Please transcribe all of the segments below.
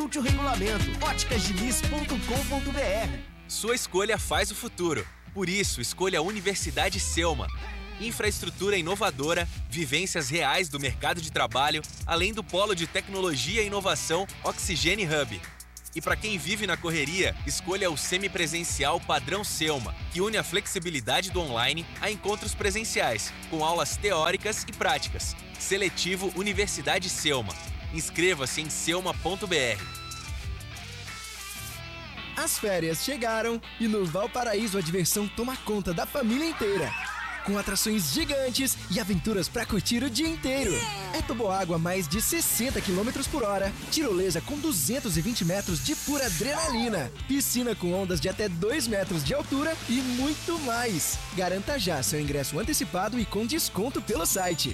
Consulte o regulamento. óticasdiniz.com.br. Sua escolha faz o futuro. Por isso, escolha a Universidade Selma. Infraestrutura inovadora, vivências reais do mercado de trabalho, além do polo de tecnologia e inovação Oxigene Hub. E para quem vive na correria, escolha o semipresencial padrão Selma, que une a flexibilidade do online a encontros presenciais, com aulas teóricas e práticas. Seletivo Universidade Selma. Inscreva-se em selma.br. As férias chegaram e no Valparaíso a diversão toma conta da família inteira. Com atrações gigantes e aventuras pra curtir o dia inteiro. É toboágua a mais de 60 km por hora, tirolesa com 220 metros de pura adrenalina, piscina com ondas de até 2 metros de altura e muito mais. Garanta já seu ingresso antecipado e com desconto pelo site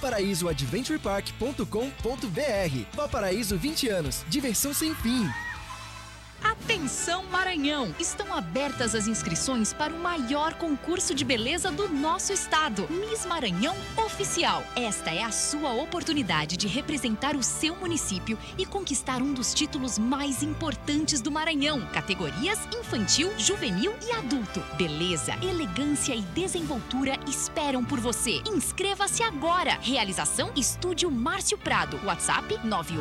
valparaísoadventurepark.com.br. Valparaíso 20 anos, diversão sem fim. Atenção Maranhão! Estão abertas as inscrições para o maior concurso de beleza do nosso estado, Miss Maranhão Oficial. Esta é a sua oportunidade de representar o seu município e conquistar um dos títulos mais importantes do Maranhão. Categorias infantil, juvenil e adulto. Beleza, elegância e desenvoltura esperam por você. Inscreva-se agora! Realização Estúdio Márcio Prado. WhatsApp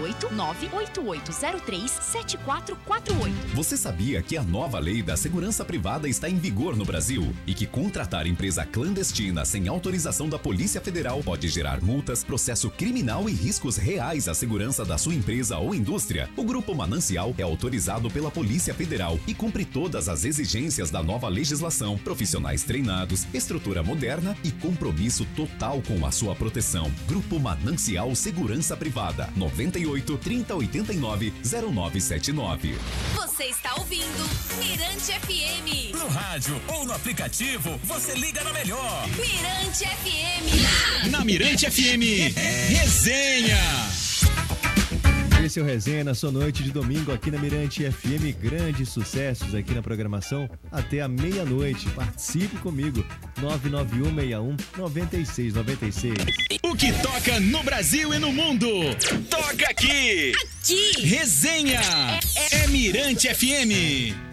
98988037448. Você sabia que a nova lei da segurança privada está em vigor no Brasil e que contratar empresa clandestina sem autorização da Polícia Federal pode gerar multas, processo criminal e riscos reais à segurança da sua empresa ou indústria? O Grupo Manancial é autorizado pela Polícia Federal e cumpre todas as exigências da nova legislação, profissionais treinados, estrutura moderna e compromisso total com a sua proteção. Grupo Manancial Segurança Privada, 98 3089 0979. Você está ouvindo Mirante FM. No rádio ou no aplicativo, você liga na melhor. Mirante FM. Na Mirante FM, resenha. Esse é o Resenha na sua noite de domingo aqui na Mirante FM. Grandes sucessos aqui na programação até a meia-noite. Participe comigo, 99161-9696. O que toca no Brasil e no mundo, toca aqui. Aqui. Resenha é Mirante FM.